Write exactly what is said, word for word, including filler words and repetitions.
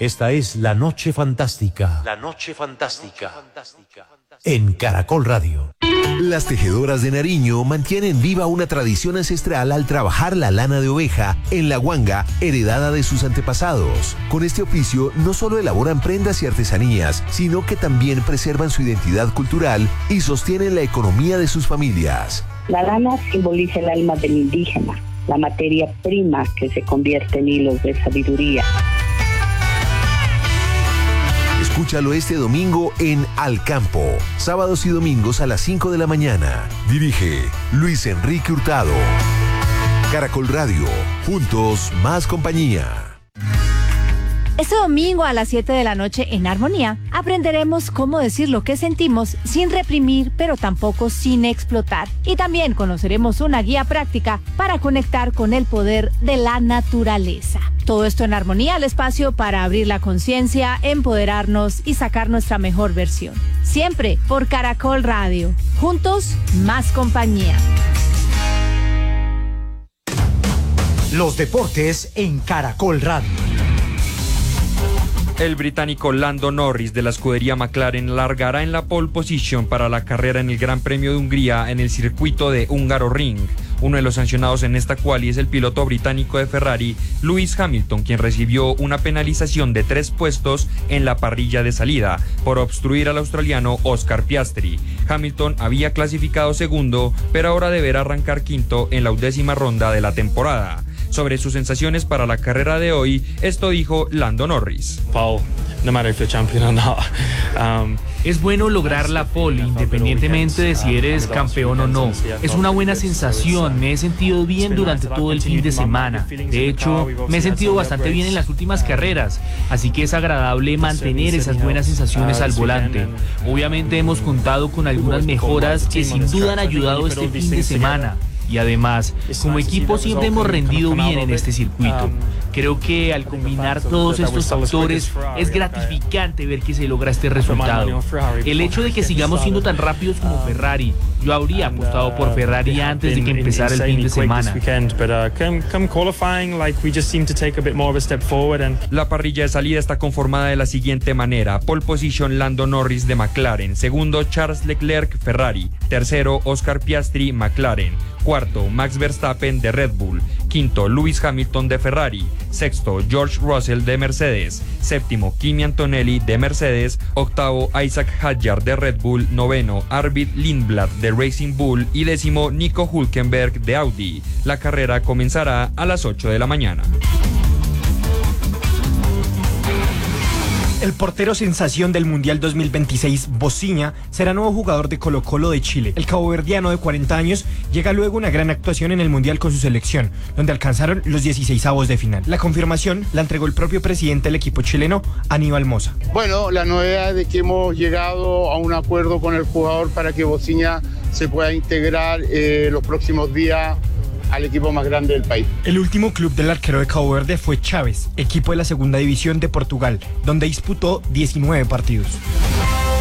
Esta es La Noche Fantástica. La Noche Fantástica. En Caracol Radio. Las tejedoras de Nariño mantienen viva una tradición ancestral al trabajar la lana de oveja en la guanga heredada de sus antepasados. Con este oficio no solo elaboran prendas y artesanías, sino que también preservan su identidad cultural y sostienen la economía de sus familias. La lana simboliza el alma del indígena, la materia prima que se convierte en hilos de sabiduría. Escúchalo este domingo en Al Campo, sábados y domingos a las cinco de la mañana. Dirige Luis Enrique Hurtado. Caracol Radio, juntos más compañía. Este domingo a las siete de la noche en Armonía aprenderemos cómo decir lo que sentimos sin reprimir, pero tampoco sin explotar. Y también conoceremos una guía práctica para conectar con el poder de la naturaleza. Todo esto en Armonía, el espacio para abrir la conciencia, empoderarnos y sacar nuestra mejor versión. Siempre por Caracol Radio. Juntos, más compañía. Los deportes en Caracol Radio. El británico Lando Norris de la escudería McLaren largará en la pole position para la carrera en el Gran Premio de Hungría en el circuito de Hungaroring. Uno de los sancionados en esta quali es el piloto británico de Ferrari, Lewis Hamilton, quien recibió una penalización de tres puestos en la parrilla de salida por obstruir al australiano Oscar Piastri. Hamilton había clasificado segundo, pero ahora deberá arrancar quinto en la undécima ronda de la temporada. Sobre sus sensaciones para la carrera de hoy, esto dijo Lando Norris. Paul, no matter if you're champion or not. Um, Es bueno lograr la pole, independientemente de si eres campeón o no. Es una buena sensación, me he sentido bien durante todo el fin de semana. De hecho, me he sentido bastante bien en las últimas carreras, así que es agradable mantener esas buenas sensaciones al volante. Obviamente hemos contado con algunas mejoras que sin duda han ayudado este fin de semana. Y además, como equipo siempre hemos rendido bien en este circuito. Creo que al combinar todos estos factores es gratificante ver que se logra este resultado. El hecho de que sigamos siendo tan rápidos como Ferrari, yo habría apostado por Ferrari antes de que empezara el fin de semana. La parrilla de salida está conformada de la siguiente manera: pole position Lando Norris de McLaren, segundo Charles Leclerc Ferrari, tercero Oscar Piastri McLaren, cuarto Max Verstappen de Red Bull, quinto Lewis Hamilton de Ferrari, sexto George Russell de Mercedes, séptimo Kimi Antonelli de Mercedes, octavo Isaac Hadjar de Red Bull, noveno Arvid Lindblad de Racing Bull y décimo Nico Hülkenberg de Audi. La carrera comenzará a las ocho de la mañana. El portero sensación del Mundial dos mil veintiséis, Bociña, será nuevo jugador de Colo-Colo de Chile. El caboverdiano de cuarenta años llega luego una gran actuación en el Mundial con su selección, donde alcanzaron los dieciseisavos de final. La confirmación la entregó el propio presidente del equipo chileno, Aníbal Mosa. Bueno, la novedad es que hemos llegado a un acuerdo con el jugador para que Bociña se pueda integrar eh, los próximos días al equipo más grande del país. El último club del arquero de Cabo Verde fue Chaves, equipo de la segunda división de Portugal, donde disputó diecinueve partidos.